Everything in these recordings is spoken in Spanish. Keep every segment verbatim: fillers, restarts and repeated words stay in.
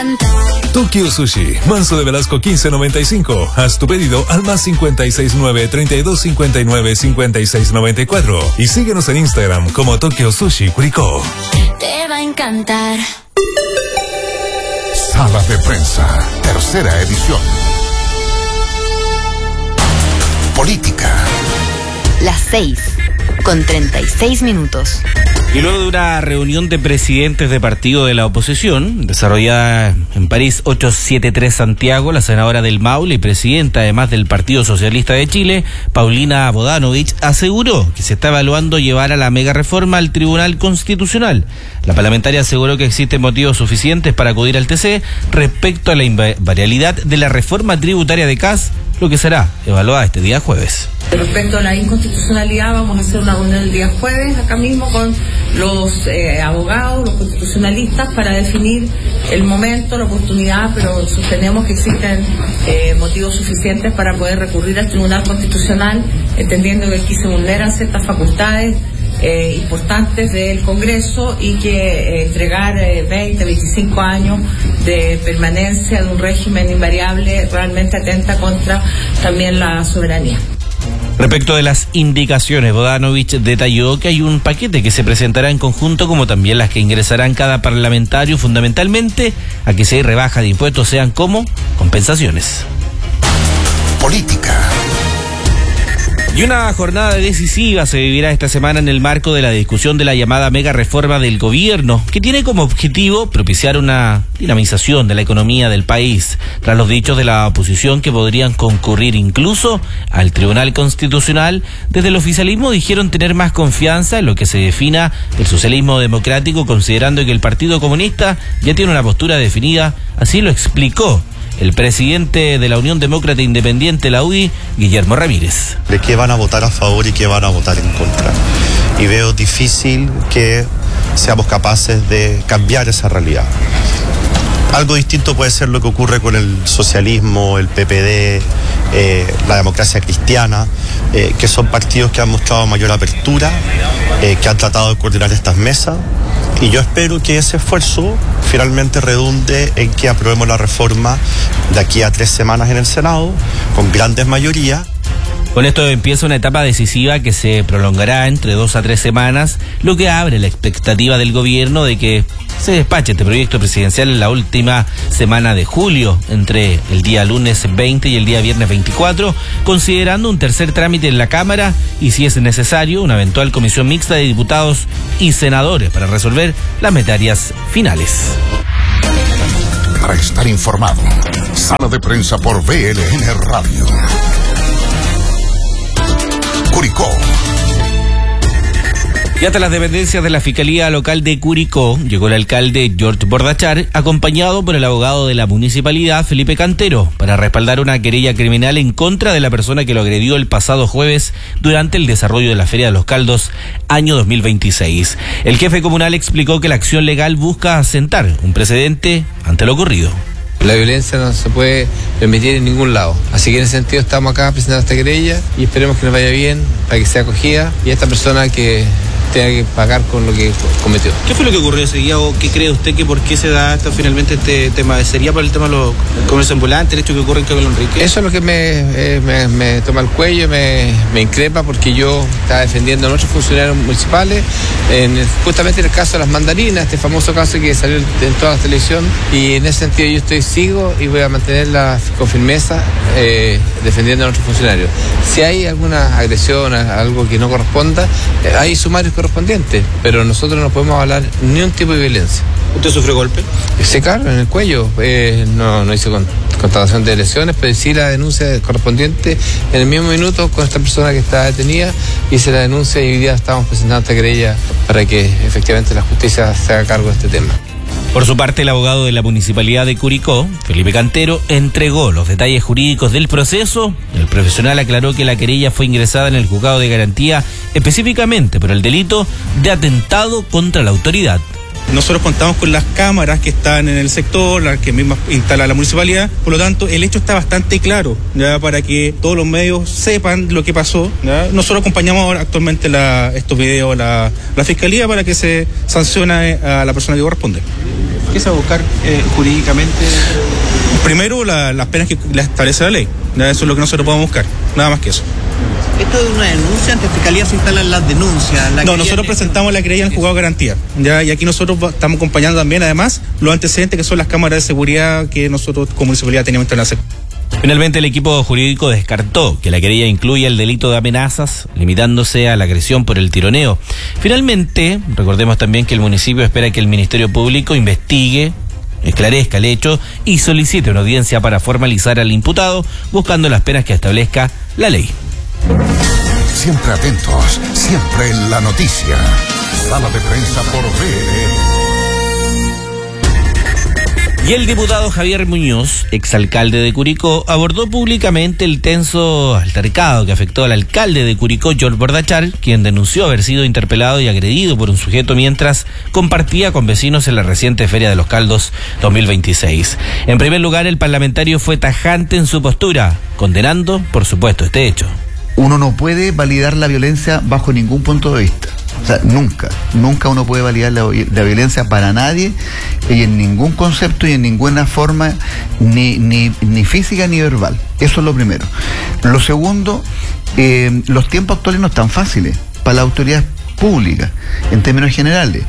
Tokyo Sushi, Manso de Velasco quince noventa y cinco. Haz tu pedido al más cincuenta y seis nueve, treinta y dos cincuenta y nueve, cincuenta y seis noventa y cuatro. Y síguenos en Instagram como Tokyo Sushi Curicó. Te va a encantar. Sala de Prensa, tercera edición. Política. Las seis, con treinta y seis minutos. Y luego de una reunión de presidentes de partido de la oposición, desarrollada en París ochocientos setenta y tres Santiago, la senadora del Maule y presidenta además del Partido Socialista de Chile, Paulina Bodanovich, aseguró que se está evaluando llevar a la mega reforma al Tribunal Constitucional. La parlamentaria aseguró que existen motivos suficientes para acudir al T C respecto a la invariabilidad de la reforma tributaria de C A S, lo que será evaluada este día jueves. Respecto a la inconstitucionalidad, vamos a hacer una reunión el día jueves acá mismo con los eh, abogados, los constitucionalistas, para definir el momento, la oportunidad, pero sostenemos que existen eh, motivos suficientes para poder recurrir al Tribunal Constitucional, entendiendo que aquí se vulneran ciertas facultades eh, importantes del Congreso y que eh, entregar eh, veinte, veinticinco años de permanencia de un régimen invariable realmente atenta contra también la soberanía. Respecto de las indicaciones, Bodanovich detalló que hay un paquete que se presentará en conjunto, como también las que ingresarán cada parlamentario, fundamentalmente a que si hay rebaja de impuestos sean como compensaciones. Política. Y una jornada decisiva se vivirá esta semana en el marco de la discusión de la llamada mega reforma del gobierno, que tiene como objetivo propiciar una dinamización de la economía del país, tras los dichos de la oposición que podrían concurrir incluso al Tribunal Constitucional. Desde el oficialismo dijeron tener más confianza en lo que se defina el socialismo democrático, considerando que el Partido Comunista ya tiene una postura definida. Así lo explicó el presidente de la Unión Demócrata Independiente, la U D I, Guillermo Ramírez. De qué van a votar a favor y qué van a votar en contra. Y veo difícil que seamos capaces de cambiar esa realidad. Algo distinto puede ser lo que ocurre con el socialismo, el P P D, eh, la democracia cristiana, eh, que son partidos que han mostrado mayor apertura, eh, que han tratado de coordinar estas mesas. Y yo espero que ese esfuerzo finalmente redunde en que aprobemos la reforma de aquí a tres semanas en el Senado, con grandes mayorías. Con esto empieza una etapa decisiva que se prolongará entre dos a tres semanas, lo que abre la expectativa del gobierno de que se despache este proyecto presidencial en la última semana de julio, entre el día lunes veinte y el día viernes veinticuatro, considerando un tercer trámite en la Cámara y, si es necesario, una eventual comisión mixta de diputados y senadores para resolver las materias finales. Para estar informado, Sala de Prensa por V L N Radio. Curicó. Y hasta las dependencias de la Fiscalía Local de Curicó llegó el alcalde George Bordachar, acompañado por el abogado de la municipalidad, Felipe Cantero, para respaldar una querella criminal en contra de la persona que lo agredió el pasado jueves durante el desarrollo de la Feria de los Caldos, año dos mil veintiséis. El jefe comunal explicó que la acción legal busca asentar un precedente ante lo ocurrido. La violencia no se puede permitir en ningún lado. Así que en ese sentido estamos acá presentando esta querella y esperemos que nos vaya bien, para que sea acogida y esta persona que tenga que pagar con lo que cometió. ¿Qué fue lo que ocurrió ese día o qué cree usted que por qué se da esto, finalmente este tema? ¿Sería por el tema de los comercios ambulantes, el hecho que ocurre en Cabello Enrique? Eso es lo que me, eh, me, me toma el cuello, me, me increpa, porque yo estaba defendiendo a nuestros funcionarios municipales, en el, justamente en el caso de las mandarinas, este famoso caso que salió en toda la televisión, y en ese sentido yo estoy sigo y voy a mantenerla con firmeza eh, defendiendo a nuestros funcionarios. Si hay alguna agresión, algo que no corresponda, eh, hay sumarios correspondientes, pero nosotros no podemos hablar ni un tipo de violencia. ¿Usted sufrió golpe? Sí, claro, en el cuello. Eh, no, no hice con, constatación de lesiones, pero sí la denuncia correspondiente en el mismo minuto con esta persona que está detenida. Hice la denuncia y hoy día estamos presentando esta querella para que efectivamente la justicia se haga cargo de este tema. Por su parte, el abogado de la Municipalidad de Curicó, Felipe Cantero, entregó los detalles jurídicos del proceso. El profesional aclaró que la querella fue ingresada en el juzgado de garantía específicamente por el delito de atentado contra la autoridad. Nosotros contamos con las cámaras que están en el sector, las que mismas instala la municipalidad, por lo tanto el hecho está bastante claro, ya, para que todos los medios sepan lo que pasó, ¿ya? Nosotros acompañamos ahora actualmente la, estos videos a la, la Fiscalía para que se sancione a la persona que corresponde. ¿Qué se va a buscar eh, jurídicamente? Primero, la, las penas que la establece la ley, ¿ya? Eso es lo que nosotros podemos buscar, nada más que eso. ¿Esto es una denuncia? ¿Ante Fiscalía se instalan las denuncias? La no, nosotros presentamos la querella en el juzgado de garantía, ¿ya? Y aquí nosotros estamos acompañando también, además, los antecedentes que son las cámaras de seguridad que nosotros como municipalidad teníamos en la sección. Finalmente, el equipo jurídico descartó que la querella incluya el delito de amenazas, limitándose a la agresión por el tironeo. Finalmente, recordemos también que el municipio espera que el Ministerio Público investigue, esclarezca el hecho y solicite una audiencia para formalizar al imputado, buscando las penas que establezca la ley. Siempre atentos, siempre en la noticia. Sala de prensa por V L N. Y el diputado Javier Muñoz, exalcalde de Curicó, abordó públicamente el tenso altercado que afectó al alcalde de Curicó, George Bordachar, quien denunció haber sido interpelado y agredido por un sujeto mientras compartía con vecinos en la reciente Feria de los Caldos dos mil veintiséis. En primer lugar, el parlamentario fue tajante en su postura, condenando, por supuesto, este hecho. Uno no puede validar la violencia bajo ningún punto de vista. O sea, nunca, nunca uno puede validar la, la violencia para nadie y en ningún concepto y en ninguna forma, ni, ni, ni física ni verbal. Eso es lo primero. Lo segundo, eh, los tiempos actuales no están fáciles para las autoridades públicas, en términos generales.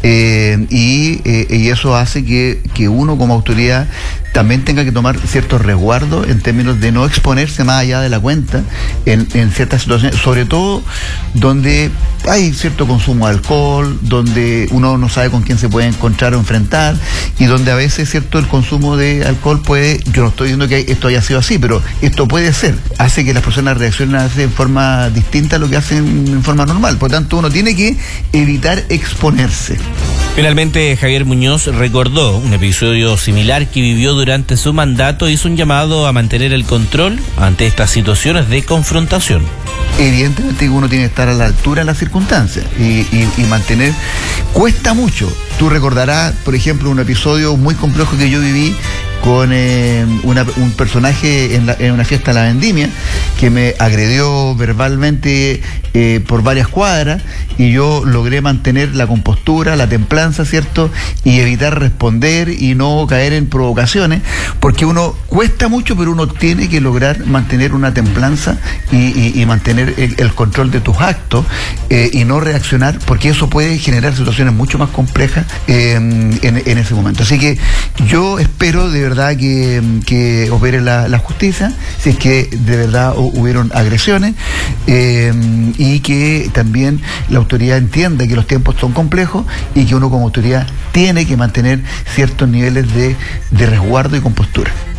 Eh, y, eh, y eso hace que, que uno como autoridad también tenga que tomar ciertos resguardos en términos de no exponerse más allá de la cuenta en, en ciertas situaciones, sobre todo donde hay cierto consumo de alcohol, donde uno no sabe con quién se puede encontrar o enfrentar, y donde a veces cierto el consumo de alcohol puede, yo no estoy diciendo que esto haya sido así, pero esto puede ser, hace que las personas reaccionen a veces en forma distinta a lo que hacen en forma normal. Por tanto, uno tiene que evitar exponerse. Finalmente, Javier Muñoz recordó un episodio similar que vivió durante su mandato y hizo un llamado a mantener el control ante estas situaciones de confrontación. Evidentemente uno tiene que estar a la altura de las circunstancias y, y, y mantener, cuesta mucho. Tú recordarás, por ejemplo, un episodio muy complejo que yo viví con eh, una, un personaje en, la, en una fiesta de la vendimia que me agredió verbalmente eh, por varias cuadras, y yo logré mantener la compostura, la templanza, ¿cierto? Y evitar responder y no caer en provocaciones, porque uno cuesta mucho, pero uno tiene que lograr mantener una templanza y, y, y mantener el, el control de tus actos eh, y no reaccionar, porque eso puede generar situaciones mucho más complejas eh, en, en ese momento. Así que yo espero de verdad verdad que, que opere la, la justicia, si es que de verdad hubieron agresiones, eh, y que también la autoridad entienda que los tiempos son complejos y que uno como autoridad tiene que mantener ciertos niveles de, de resguardo y compostura.